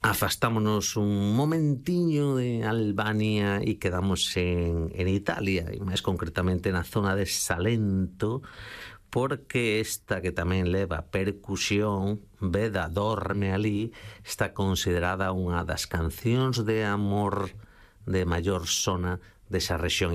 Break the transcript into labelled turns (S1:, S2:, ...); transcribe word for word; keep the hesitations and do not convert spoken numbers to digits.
S1: afastámonos un momentiño de Albania e quedamos en, en Italia, e máis concretamente na zona de Salento, porque esta que tamén leva percusión, Veda dorme ali, está considerada unha das cancións de amor de maior sona desa rexión